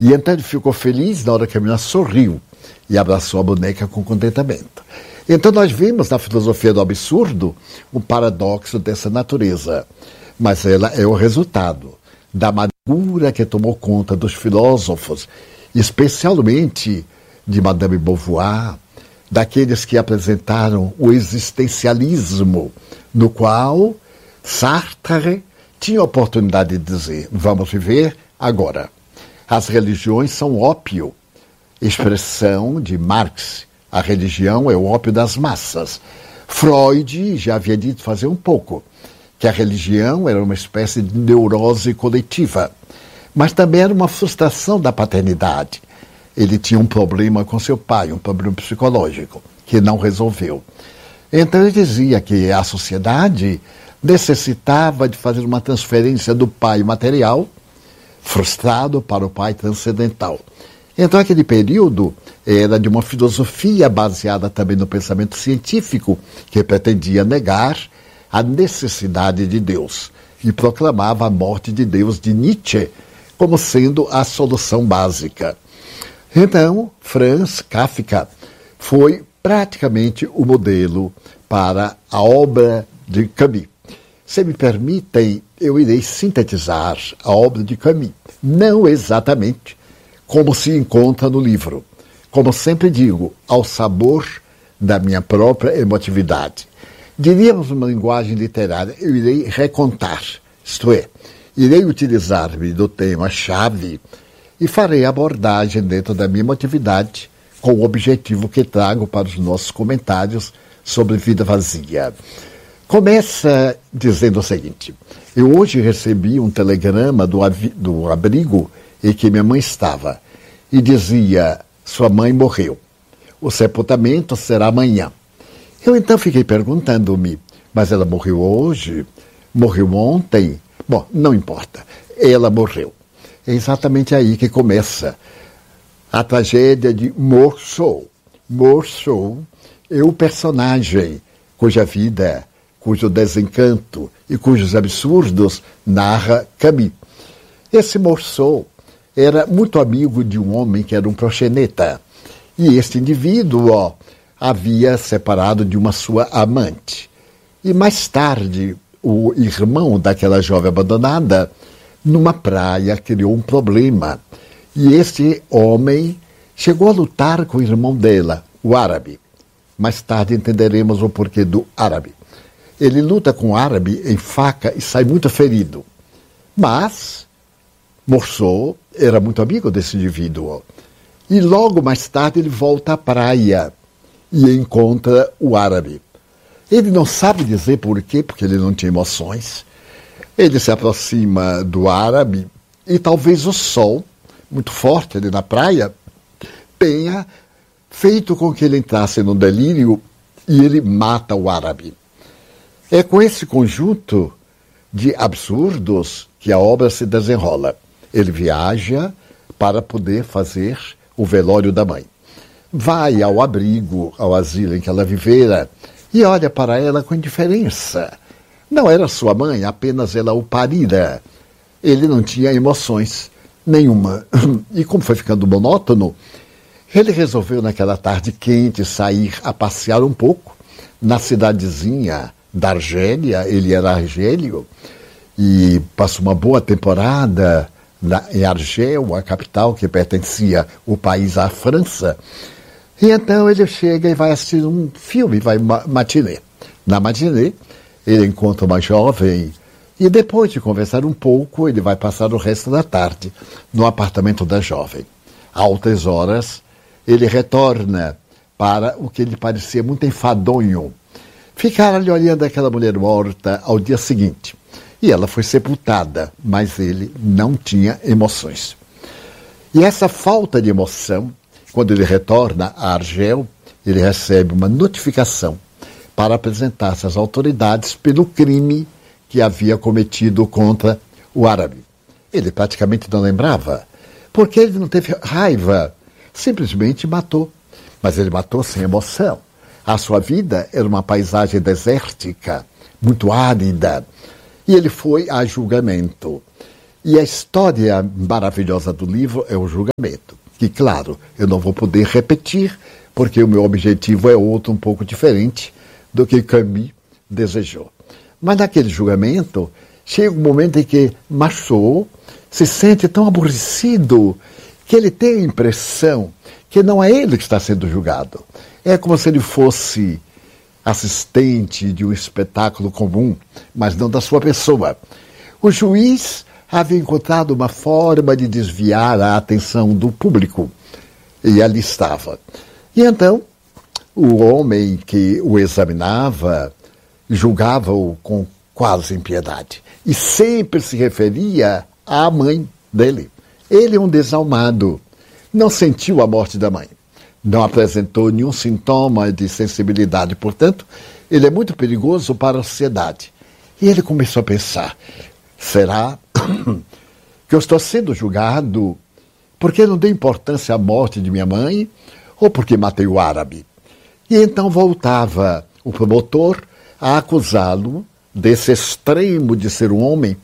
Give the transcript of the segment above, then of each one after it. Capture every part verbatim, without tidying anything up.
E então ele ficou feliz na hora que a menina sorriu e abraçou a boneca com contentamento. Então nós vimos na filosofia do absurdo um paradoxo dessa natureza. Mas ela é o resultado da amargura que tomou conta dos filósofos, especialmente de Madame Beauvoir, daqueles que apresentaram o existencialismo, no qual Sartre tinha a oportunidade de dizer: vamos viver agora. As religiões são ópio, expressão de Marx. A religião é o ópio das massas. Freud já havia dito fazer um pouco que a religião era uma espécie de neurose coletiva, mas também era uma frustração da paternidade. Ele tinha um problema com seu pai, um problema psicológico, que não resolveu. Então ele dizia que a sociedade necessitava de fazer uma transferência do pai material, frustrado, para o pai transcendental. Então aquele período era de uma filosofia baseada também no pensamento científico, que pretendia negar a necessidade de Deus e proclamava a morte de Deus de Nietzsche como sendo a solução básica. Então, Franz Kafka foi praticamente o modelo para a obra de Camus. Se me permitem, eu irei sintetizar a obra de Camus, não exatamente como se encontra no livro, como sempre digo, ao sabor da minha própria emotividade. Diríamos numa linguagem literária, eu irei recontar, isto é, irei utilizar-me do tema-chave e farei a abordagem dentro da minha emotividade com o objetivo que trago para os nossos comentários sobre Vida Vazia. Começa dizendo o seguinte: eu hoje recebi um telegrama do, do abrigo em que minha mãe estava e dizia: sua mãe morreu. O sepultamento será amanhã. Eu então fiquei perguntando-me, mas ela morreu hoje? Morreu ontem? Bom, não importa. Ela morreu. É exatamente aí que começa a tragédia de Morceau. Morceau é o personagem cuja vida, cujo desencanto e cujos absurdos narra Camus. Esse Morceau era muito amigo de um homem que era um proxeneta. E este indivíduo, ó, havia separado de uma sua amante. E mais tarde, o irmão daquela jovem abandonada, numa praia, criou um problema. E este homem chegou a lutar com o irmão dela, o árabe. Mais tarde entenderemos o porquê do árabe. Ele luta com o árabe em faca e sai muito ferido. Mas Morceau era muito amigo desse indivíduo. E logo mais tarde ele volta à praia e encontra o árabe. Ele não sabe dizer por quê, porque ele não tinha emoções. Ele se aproxima do árabe e talvez o sol, muito forte ali na praia, tenha feito com que ele entrasse num delírio e ele mata o árabe. É com esse conjunto de absurdos que a obra se desenrola. Ele viaja para poder fazer o velório da mãe. Vai ao abrigo, ao asilo em que ela vivera, e olha para ela com indiferença. Não era sua mãe, apenas ela o parira. Ele não tinha emoções nenhuma. E como foi ficando monótono, ele resolveu naquela tarde quente sair a passear um pouco na cidadezinha da Argélia. Ele era argélio e passou uma boa temporada na, em Argel, a capital que pertencia o país à França. E então ele chega e vai assistir um filme, vai ma- matinê. Na matinê, ele encontra uma jovem e depois de conversar um pouco, ele vai passar o resto da tarde no apartamento da jovem. A altas horas, ele retorna para o que lhe parecia muito enfadonho. Ficar ali olhando aquela mulher morta ao dia seguinte. E ela foi sepultada, mas ele não tinha emoções. E essa falta de emoção, quando ele retorna a Argel, ele recebe uma notificação para apresentar-se às autoridades pelo crime que havia cometido contra o árabe. Ele praticamente não lembrava, porque ele não teve raiva, simplesmente matou. Mas ele matou sem emoção. A sua vida era uma paisagem desértica, muito árida, e ele foi a julgamento. E a história maravilhosa do livro é o julgamento, que, claro, eu não vou poder repetir, porque o meu objetivo é outro, um pouco diferente do que Camus desejou. Mas naquele julgamento, chega um momento em que Machaut se sente tão aborrecido que ele tem a impressão que não é ele que está sendo julgado. É como se ele fosse assistente de um espetáculo comum, mas não da sua pessoa. O juiz havia encontrado uma forma de desviar a atenção do público, e ali estava. E então, o homem que o examinava julgava-o com quase impiedade, e sempre se referia à mãe dele. Ele é um desalmado, não sentiu a morte da mãe, não apresentou nenhum sintoma de sensibilidade, portanto, ele é muito perigoso para a sociedade. E ele começou a pensar, será que eu estou sendo julgado porque não dei importância à morte de minha mãe ou porque matei o árabe? E então voltava o promotor a acusá-lo desse extremo de ser um homem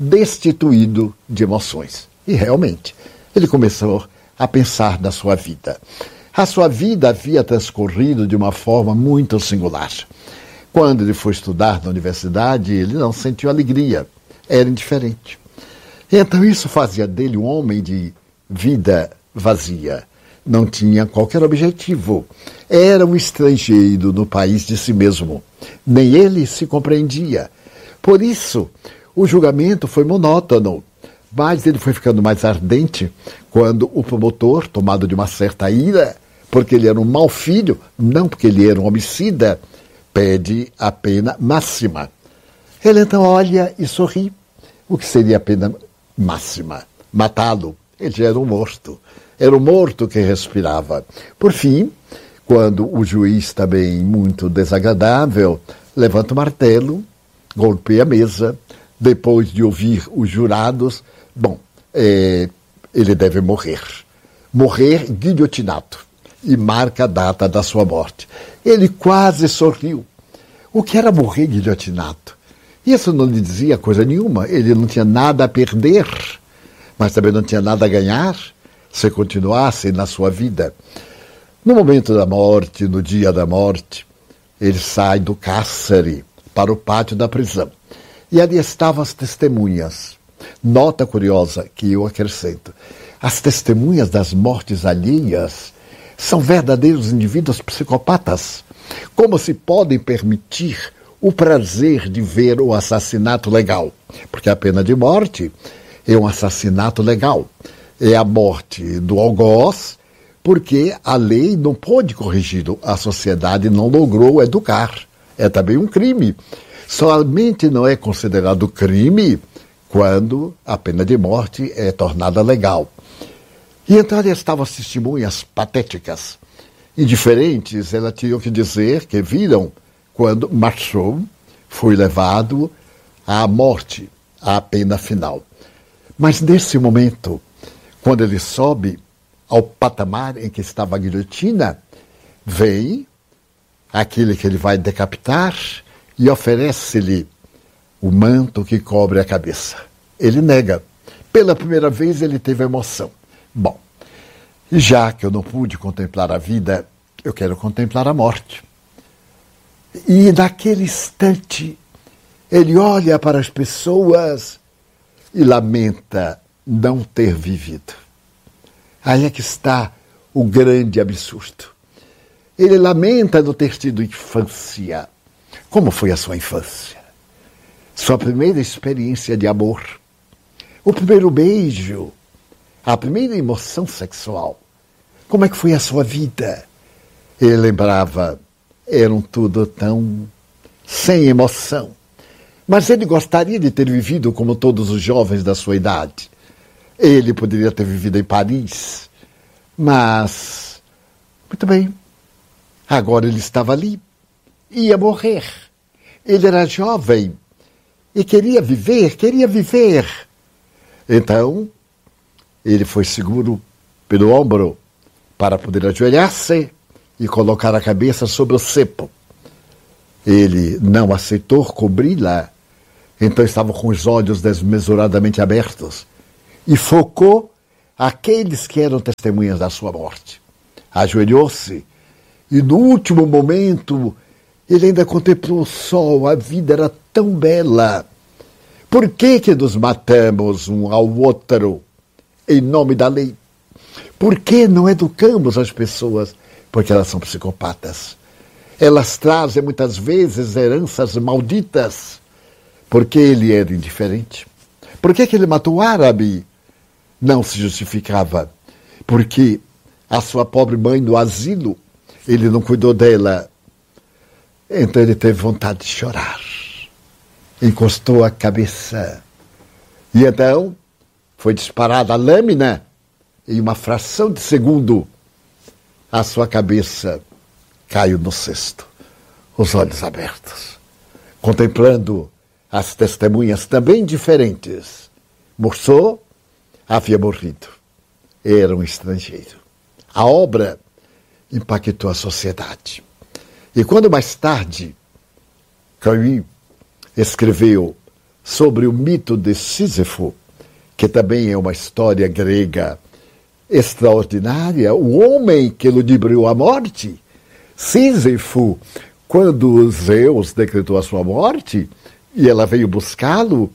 destituído de emoções. E realmente, ele começou a pensar na sua vida. A sua vida havia transcorrido de uma forma muito singular. Quando ele foi estudar na universidade, ele não sentiu alegria, era indiferente. Então isso fazia dele um homem de vida vazia. Não tinha qualquer objetivo. Era um estrangeiro no país de si mesmo. Nem ele se compreendia. Por isso, o julgamento foi monótono. Mas ele foi ficando mais ardente quando o promotor, tomado de uma certa ira, porque ele era um mau filho, não porque ele era um homicida, pede a pena máxima. Ele então olha e sorri. O que seria a pena máxima? Matá-lo. Ele já era um morto. Era um morto que respirava. Por fim, quando o juiz, também muito desagradável, levanta o martelo, golpeia a mesa, depois de ouvir os jurados, bom, é, ele deve morrer. Morrer guilhotinado. E marca a data da sua morte. Ele quase sorriu. O que era morrer guilhotinado? Isso não lhe dizia coisa nenhuma. Ele não tinha nada a perder, mas também não tinha nada a ganhar se continuasse na sua vida. No momento da morte, no dia da morte, ele sai do cárcere para o pátio da prisão. E ali estavam as testemunhas. Nota curiosa que eu acrescento. As testemunhas das mortes alheias são verdadeiros indivíduos psicopatas. Como se podem permitir o prazer de ver o assassinato legal? Porque a pena de morte é um assassinato legal. É a morte do algoz, porque a lei não pôde corrigi-lo, a sociedade não logrou educar. É também um crime. Somente não é considerado crime quando a pena de morte é tornada legal. E então ali estavam as testemunhas patéticas. Indiferentes, elas tinham que dizer que viram quando Machaut foi levado à morte, à pena final. Mas nesse momento, quando ele sobe ao patamar em que estava a guilhotina, vem aquele que ele vai decapitar e oferece-lhe o manto que cobre a cabeça. Ele nega. Pela primeira vez ele teve emoção. Bom, já que eu não pude contemplar a vida, eu quero contemplar a morte. E naquele instante, ele olha para as pessoas e lamenta não ter vivido. Aí é que está o grande absurdo. Ele lamenta não ter tido infância. Como foi a sua infância? Sua primeira experiência de amor? O primeiro beijo? A primeira emoção sexual? Como é que foi a sua vida? Ele lembrava, eram tudo tão sem emoção. Mas ele gostaria de ter vivido como todos os jovens da sua idade. Ele poderia ter vivido em Paris, mas, muito bem, agora ele estava ali, ia morrer. Ele era jovem e queria viver, queria viver. Então, ele foi seguro pelo ombro para poder ajoelhar-se e colocar a cabeça sobre o cepo. Ele não aceitou cobri-la, então estava com os olhos desmesuradamente abertos. e focou aqueles que eram testemunhas da sua morte. Ajoelhou-se e no último momento ele ainda contemplou o sol, a vida era tão bela. Por que que nos matamos um ao outro em nome da lei? Por que não educamos as pessoas? Porque elas são psicopatas. Elas trazem muitas vezes heranças malditas. Por que ele era indiferente? Por que que ele matou o árabe? Não se justificava. Porque a sua pobre mãe no asilo, ele não cuidou dela. Então ele teve vontade de chorar. Encostou a cabeça. E então foi disparada a lâmina. Em uma fração de segundo, a sua cabeça caiu no cesto. Os olhos abertos. Contemplando as testemunhas também diferentes. Moço havia morrido. Era um estrangeiro. A obra impactou a sociedade. E quando mais tarde, Camus escreveu sobre o mito de Sísifo, que também é uma história grega extraordinária, o homem que ludibriou a morte, Sísifo, quando Zeus decretou a sua morte, e ela veio buscá-lo,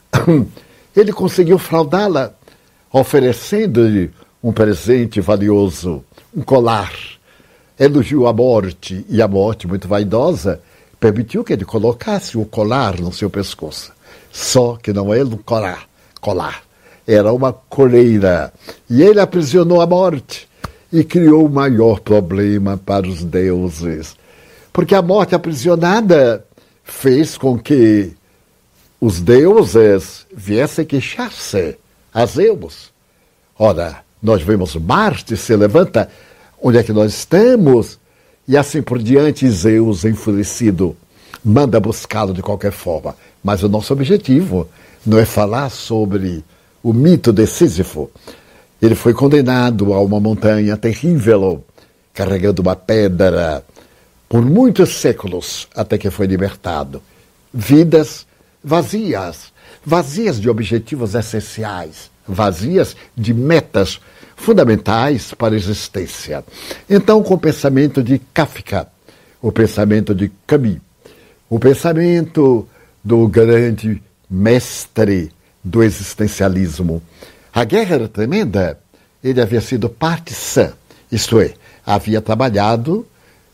ele conseguiu fraudá-la, oferecendo-lhe um presente valioso, um colar. Elogiou a morte, e a morte, muito vaidosa, permitiu que ele colocasse o colar no seu pescoço. Só que não era um colar, colar. Era uma coleira. E ele aprisionou a morte e criou o maior problema para os deuses. Porque a morte aprisionada fez com que os deuses viessem queixar-se a Zeus. Ora, nós vemos Marte se levanta, onde é que nós estamos? E assim por diante, Zeus, enfurecido, manda buscá-lo de qualquer forma. Mas o nosso objetivo não é falar sobre o mito de Sísifo. Ele foi condenado a uma montanha terrível, carregando uma pedra, por muitos séculos, até que foi libertado. Vidas vazias, vazias de objetivos essenciais, vazias de metas fundamentais para a existência. Então, com o pensamento de Kafka, o pensamento de Camus, o pensamento do grande mestre do existencialismo, a guerra era tremenda. Ele havia sido partisan, isto é, havia trabalhado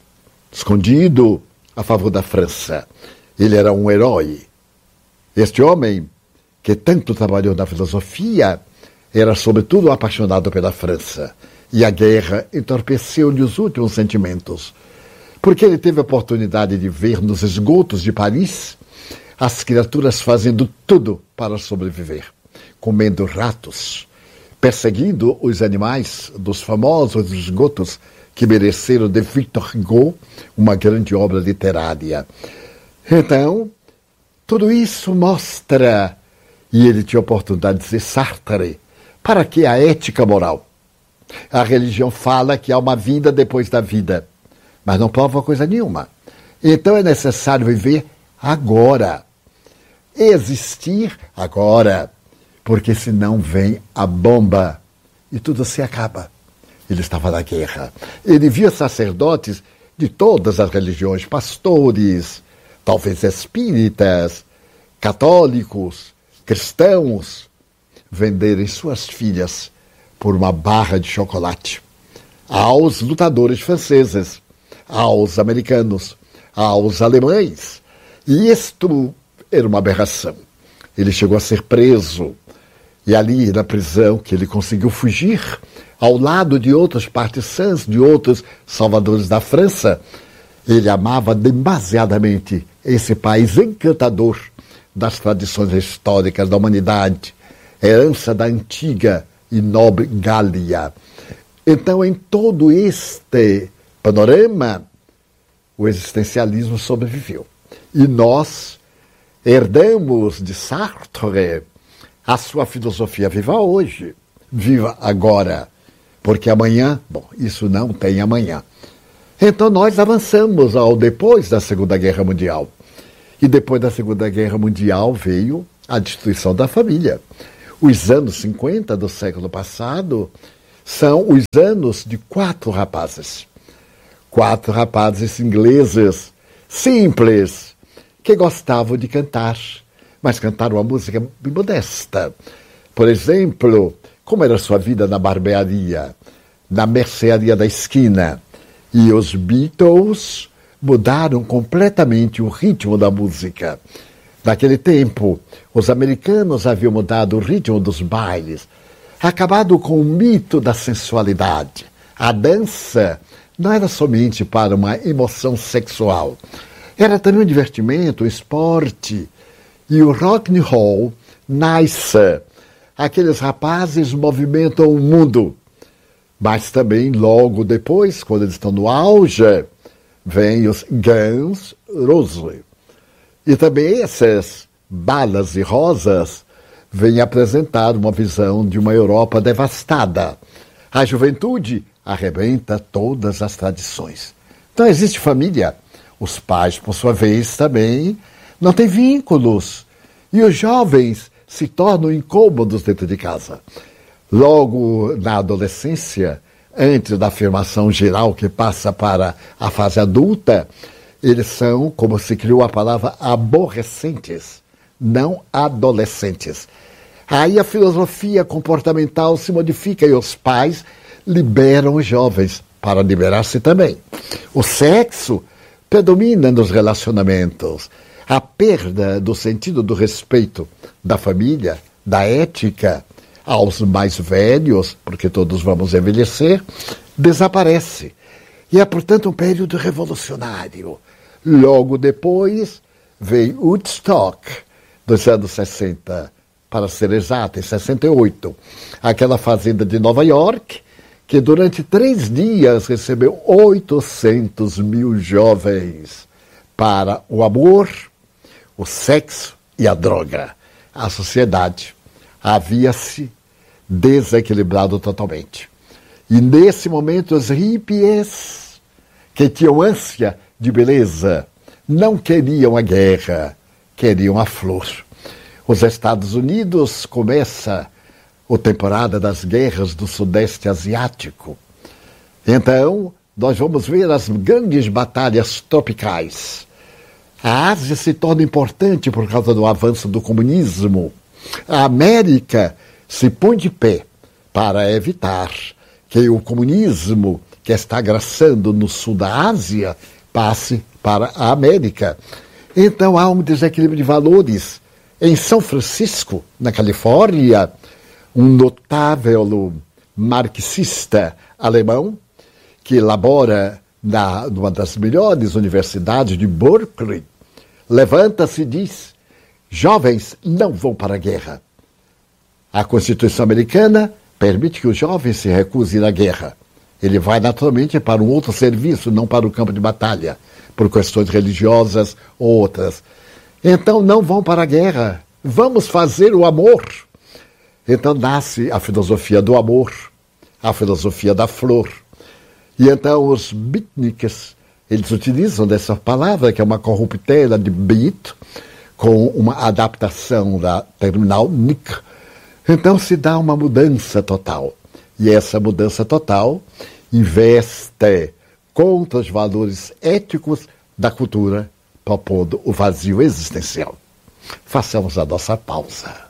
escondido a favor da França. Ele era um herói. Este homem, que tanto trabalhou na filosofia, era sobretudo apaixonado pela França. E a guerra entorpeceu-lhe os últimos sentimentos. Porque ele teve a oportunidade de ver nos esgotos de Paris as criaturas fazendo tudo para sobreviver. Comendo ratos, perseguindo os animais dos famosos esgotos que mereceram de Victor Hugo uma grande obra literária. Então, tudo isso mostra, e ele tinha a oportunidade de dizer Sartre, para que a ética moral? A religião fala que há uma vida depois da vida, mas não prova coisa nenhuma. Então é necessário viver agora. Existir agora, porque senão vem a bomba e tudo se acaba. Ele estava na guerra. Ele via sacerdotes de todas as religiões, pastores, talvez espíritas, católicos, cristãos, venderem suas filhas por uma barra de chocolate aos lutadores franceses, aos americanos, aos alemães. E isto era uma aberração. Ele chegou a ser preso, e ali na prisão que ele conseguiu fugir, ao lado de outros partisans, de outros salvadores da França, ele amava demasiadamente esse país encantador das tradições históricas da humanidade, herança da antiga e nobre Gália. Então, em todo este panorama, o existencialismo sobreviveu. E nós herdamos de Sartre a sua filosofia viva hoje, viva agora, porque amanhã, bom, isso não tem amanhã. Então nós avançamos ao depois da Segunda Guerra Mundial. E depois da Segunda Guerra Mundial veio a destruição da família. Os anos cinquenta do século passado são os anos de quatro rapazes. Quatro rapazes ingleses, simples, que gostavam de cantar, mas cantaram uma música bem modesta. Por exemplo, como era sua vida na barbearia, na mercearia da esquina. E os Beatles mudaram completamente o ritmo da música. Naquele tempo, os americanos haviam mudado o ritmo dos bailes, acabado com o mito da sensualidade. A dança não era somente para uma emoção sexual, era também um divertimento, um esporte. E o rock and roll nasce. Aqueles rapazes movimentam o mundo. Mas também, logo depois, quando eles estão no auge, vem os Guns N' Roses. E também essas balas e rosas vêm apresentar uma visão de uma Europa devastada. A juventude arrebenta todas as tradições. Então existe família. Os pais, por sua vez, também não têm vínculos. E os jovens se tornam incômodos dentro de casa. Logo na adolescência, antes da afirmação geral que passa para a fase adulta, eles são, como se criou a palavra, aborrecentes, não adolescentes. Aí a filosofia comportamental se modifica e os pais liberam os jovens para liberar-se também. O sexo predomina nos relacionamentos. A perda do sentido do respeito da família, da ética, aos mais velhos, porque todos vamos envelhecer, desaparece. E é, portanto, um período revolucionário. Logo depois, vem Woodstock, dos anos sessenta, para ser exato, em sessenta e oito. Aquela fazenda de Nova York, que durante três dias recebeu oitocentos mil jovens para o amor, o sexo e a droga. A sociedade havia-se desequilibrado totalmente. E nesse momento os hippies, que tinham ânsia de beleza, não queriam a guerra, queriam a flor. Os Estados Unidos começa a temporada das guerras do Sudeste Asiático. Então, nós vamos ver as grandes batalhas tropicais. A Ásia se torna importante por causa do avanço do comunismo. A América se põe de pé para evitar que o comunismo, que está graçando no sul da Ásia, passe para a América. Então há um desequilíbrio de valores. Em São Francisco, na Califórnia, um notável marxista alemão, que elabora na, numa das melhores universidades de Berkeley, levanta-se e diz: jovens não vão para a guerra. A Constituição americana permite que os jovens se recusem na guerra. Ele vai naturalmente para um outro serviço, não para o campo de batalha, por questões religiosas ou outras. Então não vão para a guerra, vamos fazer o amor. Então nasce a filosofia do amor, a filosofia da flor. E então os beatniks, eles utilizam dessa palavra, que é uma corruptela de beat, com uma adaptação da terminal nik. Então se dá uma mudança total. E essa mudança total investe contra os valores éticos da cultura, propondo o vazio existencial. Façamos a nossa pausa.